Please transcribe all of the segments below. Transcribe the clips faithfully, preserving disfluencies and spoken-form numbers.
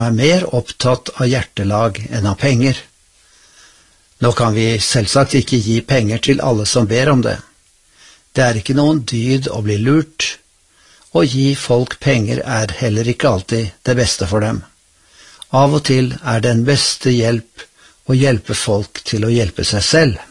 er mer opptatt av hjertelag enn av penger. Nå kan vi selvsagt ikke gi penger til alle som ber om det. Det er ikke noen dyd å bli lurt. Å gi folk penger er heller ikke alltid det beste for dem. Av og til er den beste hjelp å hjelpe folk til å hjelpe seg selv.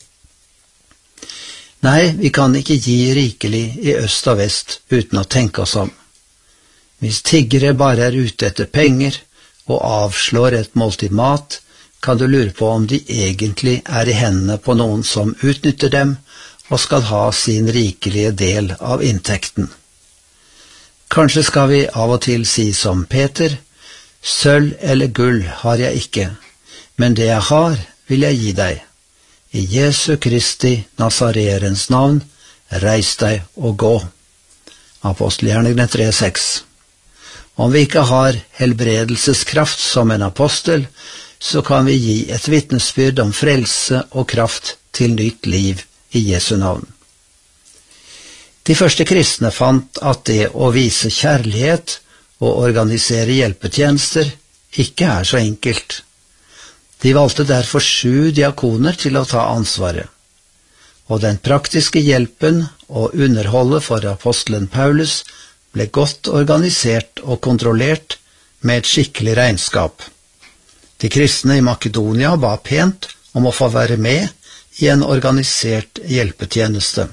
Nei, vi kan ikke gi rikelig i øst og vest uten å tenke oss om. Hvis tiggere bare er ute etter penger og avslår et måltid mat, kan du lure på om de egentlig er i hendene på noen som utnytter dem og skal ha sin rikelige del av inntekten. Kanskje skal vi av og til si som Peter: «Sølv eller gull har jeg ikke, men det jeg har vil jeg gi deg. I Jesu Kristi Nazareerens navn, reis deg og gå.» Apostelgjerningene tre seks. Om vi ikke har helbredelseskraft som en apostel, så kan vi gi et vitnesbyrd om frelse og kraft til nytt liv i Jesu navn. De første kristne fant at det å vise kjærlighet og organisere hjelpetjenester ikke er så enkelt. De valgte derfor sju diakoner til å ta ansvaret, og den praktiske hjelpen og underholdet for apostelen Paulus ble godt organisert og kontrollert med et skikkelig regnskap. De kristne i Makedonia ba pent om å få være med i en organisert hjelpetjeneste.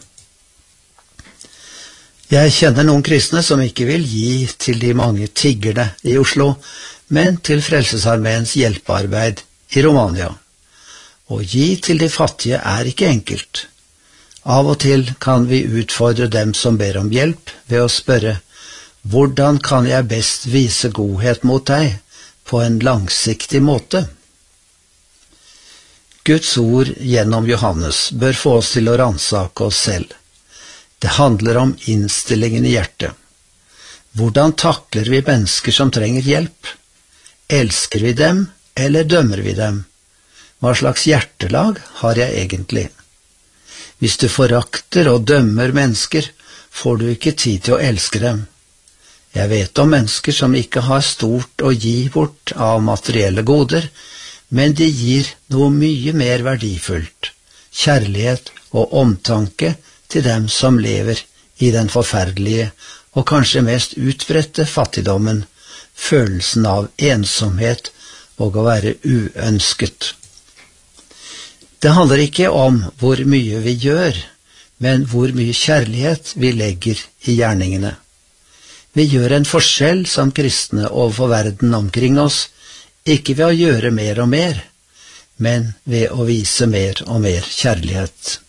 Jeg kjenner noen kristne som ikke vil gi til de mange tiggerne i Oslo, men til Frelsesarmeens hjelpearbeid i Romania. Å gi til de fattige er ikke enkelt. Av og til kan vi utfordre dem som ber om hjelp ved å spørre: «Hvordan kan jeg best vise godhet mot deg på en langsiktig måte?» Guds ord gjennom Johannes bør få oss til å ransake oss selv. Det handler om innstillingen i hjertet. Hvordan takler vi mennesker som trenger hjelp? Elsker vi dem, eller dømmer vi dem? Hva slags hjertelag har jeg egentlig? Hvis du forakter og dømmer mennesker, får du ikke tid til å elske dem. Jeg vet om mennesker som ikke har stort å gi bort av materielle goder, men de gir noe mye mer verdifullt, kjærlighet og omtanke til dem som lever i den forferdelige og kanskje mest utbredte fattigdommen, følelsen av ensomhet og å være uønsket. Det handler ikke om hvor mye vi gjør, men hvor mye kjærlighet vi legger i gjerningene. Vi gjør en forskjell som kristne overfor verden omkring oss, ikke ved å gjøre mer og mer, men ved å vise mer og mer kjærlighet.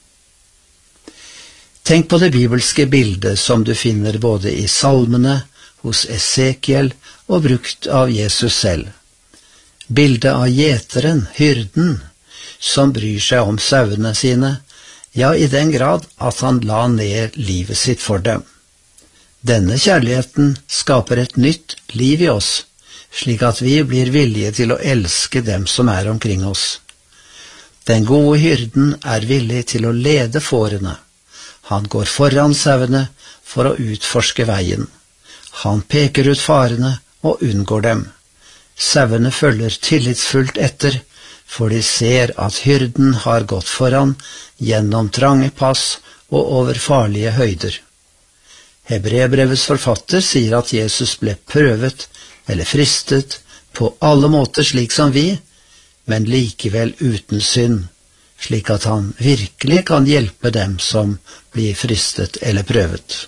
Tenk på det bibelske bildet som du finner både i salmene, hos Esekiel og brukt av Jesus selv. Bildet av gjeteren, hyrden, som bryr seg om sauene sine, ja, i den grad at han la ned livet sitt for dem. Denne kjærligheten skaper et nytt liv i oss, slik at vi blir villige til å elske dem som er omkring oss. Den gode hyrden er villig til å lede fårene. Han går foran sauene for å utforske veien. Han peker ut farene og unngår dem. Sauene følger tillitsfullt etter, for de ser at hyrden har gått foran gjennom trange pass og over farlige høyder. Hebreerbrevets forfatter sier at Jesus ble prøvet eller fristet på alle måter slik som vi, men likevel uten synd, slik at han virkelig kan hjelpe dem som blir fristet eller prøvet.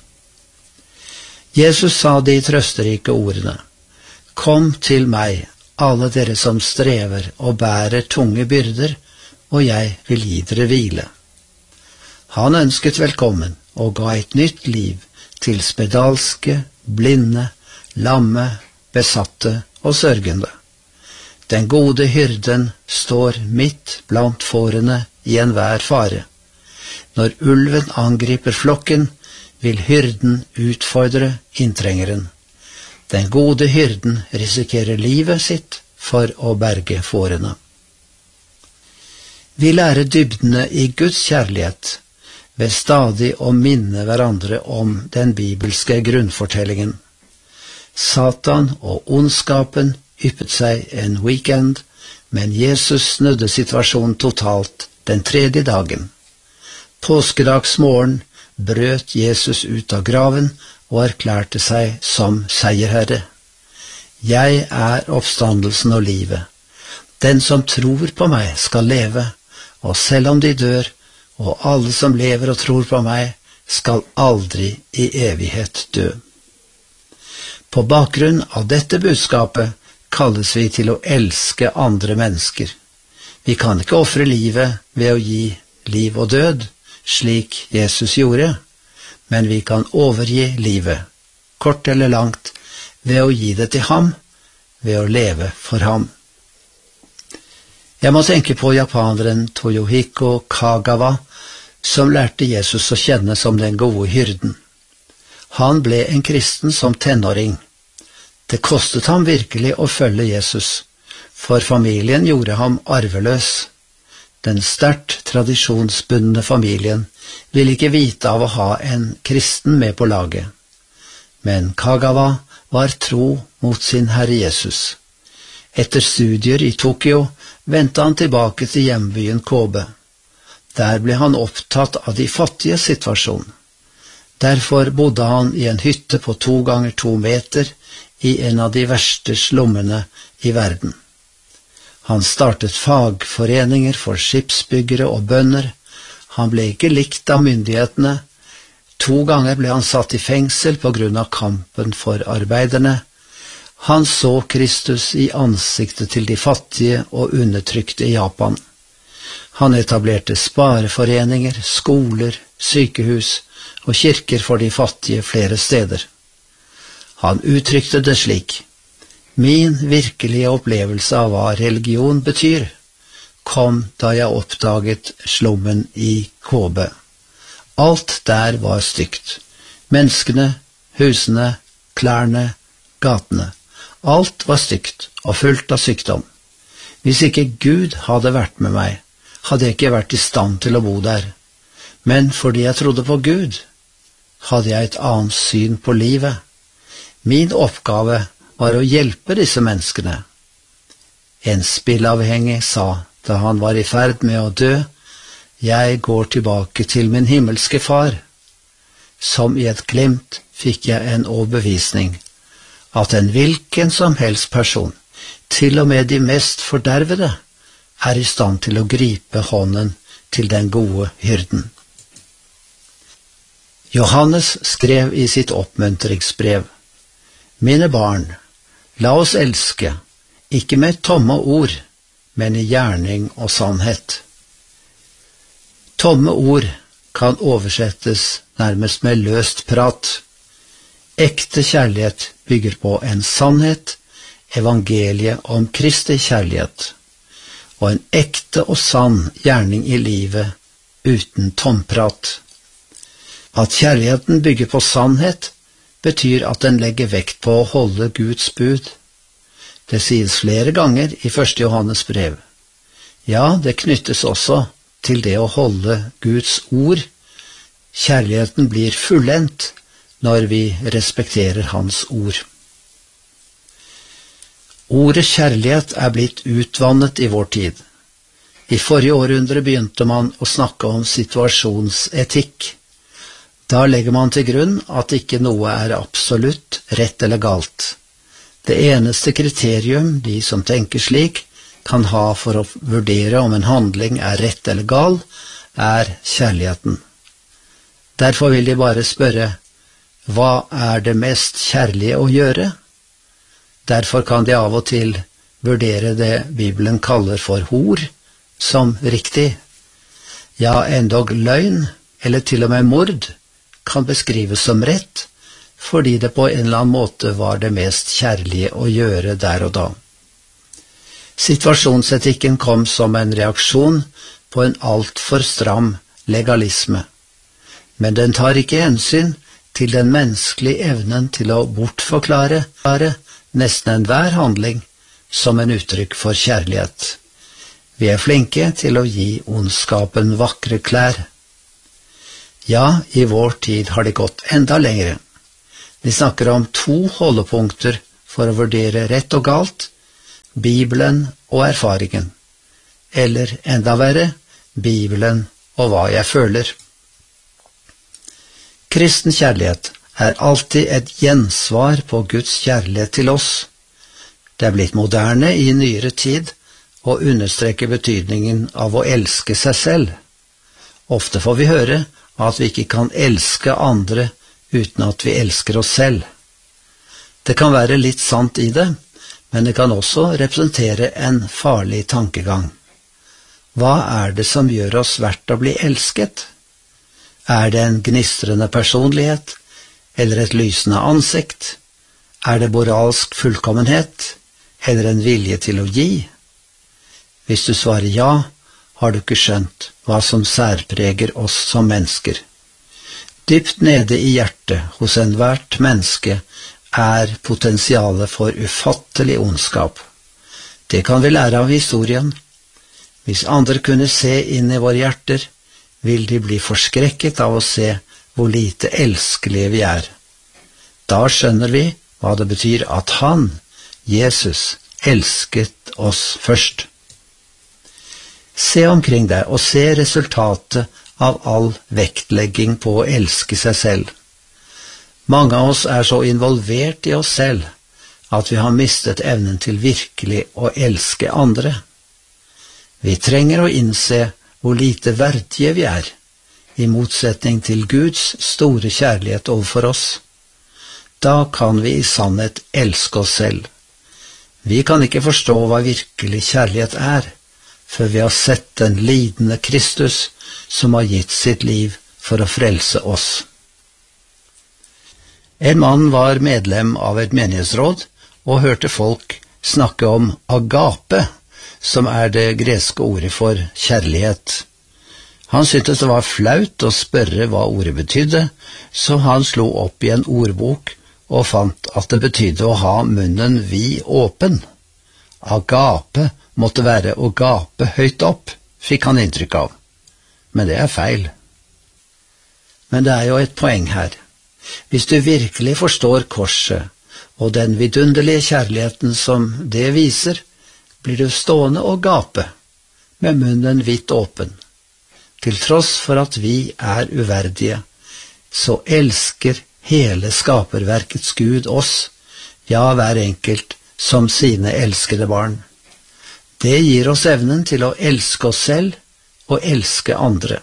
Jesus sa de trøsterike ordene: «Kom til meg, alle dere som strever og bærer tunge byrder, og jeg vil gi dere hvile.» Han ønsket velkommen og ga et nytt liv til spedalske, blinde, lamme, besatte og sørgende. Den gode hyrden står midt blant fårene i enhver fare. Når ulven angriper flokken, vil hyrden utfordre inntrengeren. Den gode hyrden risikerer livet sitt for å berge fårene. Vi lærer dybdene i Guds kjærlighet ved stadig å minne hverandre om den bibelske grunnfortellingen. Satan og ondskapen yppet seg en weekend, men Jesus snudde situasjonen totalt den tredje dagen. Påskedagsmorgen brøt Jesus ut av graven og erklærte seg som seierherre. Jeg er oppstandelsen og livet. Den som tror på meg skal leve, og selv om de dør, og alle som lever og tror på meg, skal aldri i evighet dø. På bakgrunn av dette budskapet kalles vi til å elske andre mennesker. Vi kan ikke ofre livet ved å gi liv og død, slik Jesus gjorde, men vi kan overgi livet, kort eller langt, ved å gi det til ham, ved å leve for ham. Jeg må tenke på japaneren Toyohiko Kagawa, som lærte Jesus å kjenne som den gode hyrden. Han ble en kristen som tenåring. Det kostet ham virkelig å følge Jesus, for familien gjorde ham arveløs. Den sterkt tradisjonsbundne familien ville ikke vite av å ha en kristen med på laget. Men Kagawa var tro mot sin Herre Jesus. Etter studier i Tokyo vendte han tilbake til hjembyen Kobe. Der ble han opptatt av de fattige situasjon. Derfor bodde han i en hytte på to ganger to meter i en av de verste slummene i verden. Han startet fagforeninger for skipsbyggere og bønder. Han ble ikke likt av myndighetene. To ganger ble han satt i fengsel på grunn av kampen for arbeiderne. Han så Kristus i ansiktet til de fattige og undertrykte i Japan. Han etablerte spareforeninger, skoler, sykehus og kirker for de fattige flere steder. Han uttrykte det slik: Min virkelige opplevelse av hva religion betyr, kom da jeg oppdaget slummen i Kobe. Alt der var stygt. Menneskene, husene, klærne, gatene. Alt var stygt og fullt av sykdom. Hvis ikke Gud hadde vært med meg, hadde jeg ikke vært i stand til å bo der. Men fordi jeg trodde på Gud, hadde jeg et annet syn på livet. Min oppgave var å hjelpe disse menneskene. En spillavhengig sa da han var i ferd med å dø: Jeg går tilbake til min himmelske far. Som i et glimt fikk jeg en overbevisning at en hvilken som helst person, til og med de mest fordervede, er i stand til å gripe hånden til den gode hyrden. Johannes skrev i sitt oppmuntringsbrev: Mine barn, la oss elske, ikke med tomme ord, men i gjerning og sannhet. Tomme ord kan oversettes nærmest med løst prat. Ekte kjærlighet bygger på en sannhet, evangeliet om Kristi kjærlighet, og en ekte og sann gjerning i livet uten tomprat. At kjærligheten bygger på sannhet, betyr at den legger vekt på å holde Guds bud. Det sies flere ganger i første Johannes brev. Ja, det knyttes også til det å holde Guds ord. Kjærligheten blir fullendt når vi respekterer hans ord. Ordet kjærlighet er blitt utvannet i vår tid. I forrige århundre begynte man å snakke om situasjonsetikk. Da legger man til grunn at ikke noe er absolutt rett eller galt. Det eneste kriterium de som tenker slik kan ha for å vurdere om en handling er rett eller gal, er kjærligheten. Derfor vil de bare spørre: hva er det mest kjærlige å gjøre? Derfor kan de av og til vurdere det Bibelen kaller for hor, som riktig. Ja, endog løgn, eller til og med mord, kan beskrives som rett, fordi det på en eller annen måte var det mest kjærlige å gjøre der og da. Situasjonsetikken kom som en reaksjon på en alt for stram legalisme, men den tar ikke hensyn til den menneskelige evnen til å bortforklare nesten enhver handling som en uttrykk for kjærlighet. Vi er flinke til å gi ondskapen vakre klær. Ja, i vår tid har det gått enda lengre. De snakker om to holdepunkter for å vurdere rett og galt, Bibelen og erfaringen. Eller enda verre, Bibelen og hva jeg føler. Kristen kjærlighet er alltid et gjensvar på Guds kjærlighet til oss. Det er blitt moderne i nyere tid å understreke betydningen av å elske seg selv. Ofte får vi høre at vi ikke kan elske andre uten at vi elsker oss selv. Det kan være litt sant i det, men det kan også representere en farlig tankegang. Hva er det som gjør oss verdt å bli elsket? Er det en gnistrende personlighet, eller et lysende ansikt? Er det moralsk fullkommenhet, eller en vilje til å gi? Hvis du svarer ja, har du ikke skjønt hva som særpreger oss som mennesker. Dypt nede i hjertet hos enhvert menneske er potensialet for ufattelig ondskap. Det kan vi lære av historien. Hvis andre kunne se inn i våre hjerter, vil de bli forskrekket av å se hvor lite elskelige vi er. Da skjønner vi hva det betyr at han, Jesus, elsket oss først. Se omkring deg og se resultatet av all vektlegging på å elske seg selv. Mange av oss er så involvert i oss selv at vi har mistet evnen til virkelig å elske andre. Vi trenger å innse hvor lite verdige vi er, i motsetning til Guds store kjærlighet overfor oss. Da kan vi i sannhet elske oss selv. Vi kan ikke forstå hva virkelig kjærlighet er, før vi har sett den lidende Kristus som har gitt sitt liv for å frelse oss. En mann var medlem av et menighetsråd og hørte folk snakke om agape, som er det greske ordet for kjærlighet. Han syntes det var flaut å spørre hva ordet betydde, så han slo opp i en ordbok og fant at det betydde å ha munnen vid åpen. Agape måtte være å gape høyt opp, fikk han inntrykk av. Men det er feil. Men det er jo et poeng her. Hvis du virkelig forstår korset og den vidunderlige kjærligheten som det viser, blir du stående og gape, med munnen vidt åpen. Til tross for at vi er uverdige, så elsker hele skaperverkets Gud oss, ja, hver enkelt, som sine elskede barn. Det gir oss evnen til å elske oss selv og elske andre.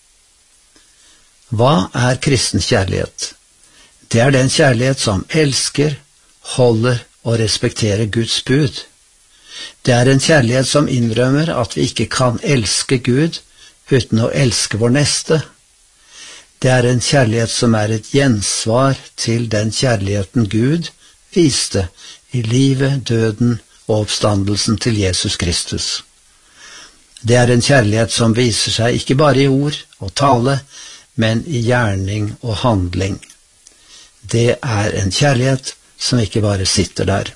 Hva er kristen kjærlighet? Det er den kjærlighet som elsker, holder og respekterer Guds bud. Det er en kjærlighet som innrømmer at vi ikke kan elske Gud uten å elske vår neste. Det er en kjærlighet som er et gjensvar til den kjærligheten Gud viste i livet, døden og oppstandelsen til Jesus Kristus. Det er en kjærlighet som viser seg ikke bare i ord og tale, men i gjerning og handling. Det er en kjærlighet som ikke bare sitter der.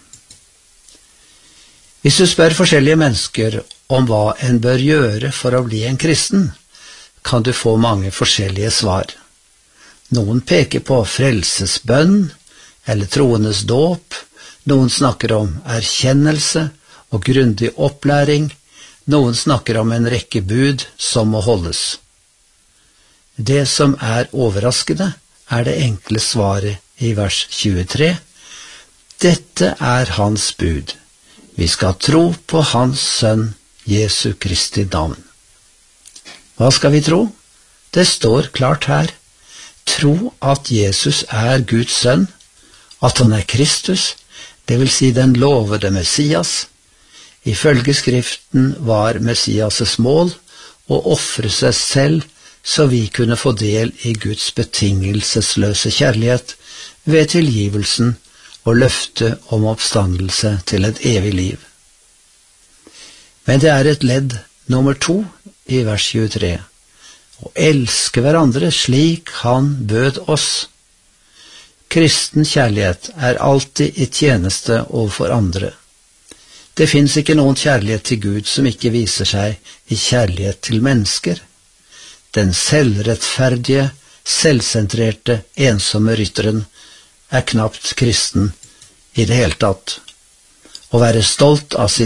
Hvis du spør forskjellige mennesker om hva en bør gjøre for å bli en kristen, kan du få mange forskjellige svar. Noen peker på frelsesbønn eller troendes dåp, noen snakker om erkjennelse og grundig opplæring, noen snakker om en rekke bud som må holdes. Det som er overraskende, er det enkle svaret i vers tjuetre. Dette er hans bud. Vi skal tro på hans sønn, Jesu Kristi navn. Hva skal vi tro? Det står klart her. Tro at Jesus er Guds sønn, at han er Kristus, det vil si den lovede Messias. Ifølge Skriften var Messias' mål å ofre seg selv så vi kunne få del i Guds betingelsesløse kjærlighet ved tilgivelsen og løfte om oppstandelse til et evig liv. Men det er et ledd nummer to i vers tjuetre. Å elske hverandre slik han bød oss. Kristen kjærlighet er alltid i tjeneste overfor andre. Det finnes ikke noen kjærlighet til Gud som ikke viser seg i kjærlighet til mennesker. Den selvrettferdige, selvsentrerte, ensomme rytteren er knapt kristen i det hele tatt. Å være stolt av sin